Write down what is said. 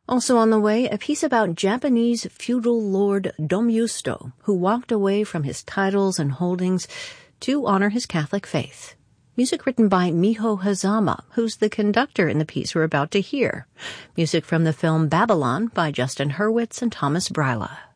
Also on the way, a piece about Japanese feudal lord Domyusto, who walked away from his titles and holdings to honor his Catholic faith. Music written by Miho Hazama, who's the conductor in the piece we're about to hear. Music from the film Babylon by Justin Hurwitz and Thomas Bryla.